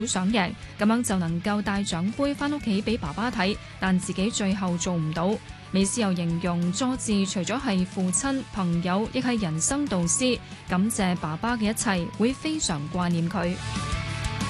想贏，咁樣就能夠帶獎杯返屋企俾爸爸睇，但自己最後做唔到。美斯又形容佐治除咗係父親、朋友，亦係人生導師，感謝爸爸嘅一切，會非常掛念佢。